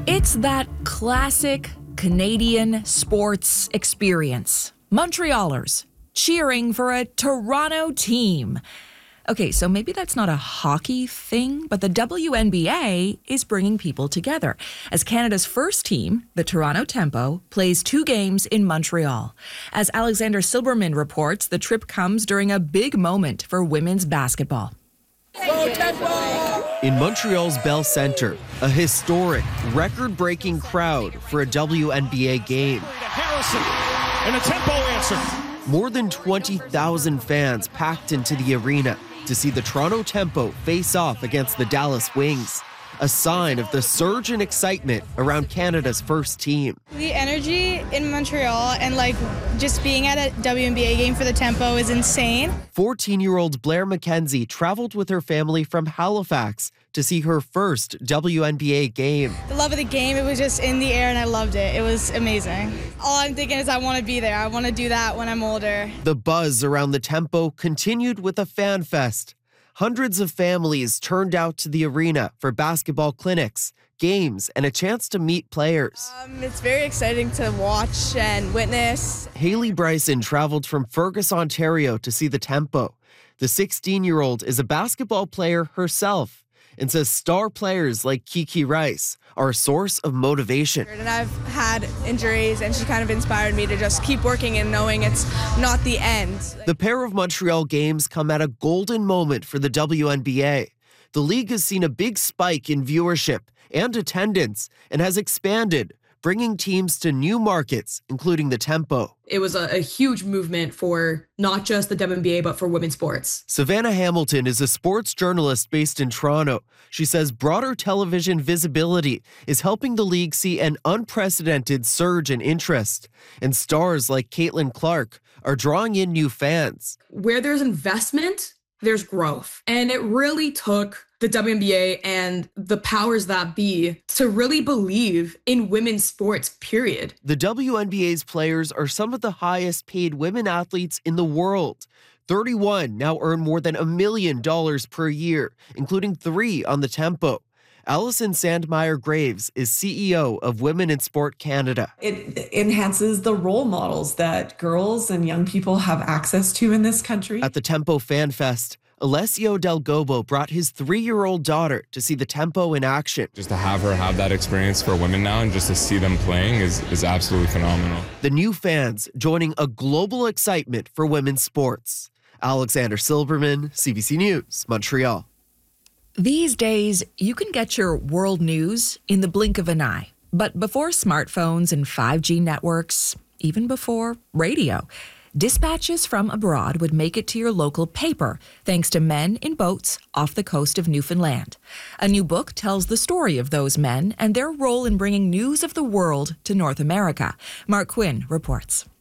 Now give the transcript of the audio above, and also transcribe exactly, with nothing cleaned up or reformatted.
It's that classic Canadian sports experience. Montrealers cheering for a Toronto team. Okay, so maybe that's not a hockey thing, but the W N B A is bringing people together as Canada's first team, the Toronto Tempo, plays two games in Montreal. As Alexander Silberman reports, the trip comes during a big moment for women's basketball. In Montreal's Bell Centre, a historic, record-breaking crowd for a W N B A game. Harrison, and a Tempo answer. More than twenty thousand fans packed into the arena to see the Toronto Tempo face off against the Dallas Wings, a sign of the surge in excitement around Canada's first team. The energy in Montreal and like just being at a W N B A game for the Tempo is insane. fourteen-year-old Blair McKenzie traveled with her family from Halifax to see her first W N B A game. The love of the game, it was just in the air and I loved it. It was amazing. All I'm thinking is I want to be there. I want to do that when I'm older. The buzz around the Tempo continued with a fan fest. Hundreds of families turned out to the arena for basketball clinics, games, and a chance to meet players. Um, it's very exciting to watch and witness. Haley Bryson traveled from Fergus, Ontario to see the Tempo. The sixteen-year-old is a basketball player herself and says star players like Kiki Rice are a source of motivation. And I've had injuries, and she kind of inspired me to just keep working and knowing it's not the end. The pair of Montreal games come at a golden moment for the W N B A. The league has seen a big spike in viewership and attendance and has expanded, bringing teams to new markets, including the Tempo. It was a, a huge movement for not just the W N B A, but for women's sports. Savannah Hamilton is a sports journalist based in Toronto. She says broader television visibility is helping the league see an unprecedented surge in interest. And stars like Caitlin Clark are drawing in new fans. Where there's investment, there's growth. And it really took the W N B A and the powers that be to really believe in women's sports, period. The W N B A's players are some of the highest paid women athletes in the world. thirty-one now earn more than a million dollars per year, including three on the Tempo. Allison Sandmeyer Graves is C E O of Women in Sport Canada. It enhances the role models that girls and young people have access to in this country. At the Tempo Fan Fest, Alessio Del Gobo brought his three-year-old daughter to see the Tempo in action. Just to have her have that experience for women now and just to see them playing is, is absolutely phenomenal. The new fans joining a global excitement for women's sports. Alexander Silberman, C B C News, Montreal. These days, you can get your world news in the blink of an eye. But before smartphones and five G networks, even before radio, dispatches from abroad would make it to your local paper thanks to men in boats off the coast of Newfoundland. A new book tells the story of those men and their role in bringing news of the world to North America. Mark Quinn reports.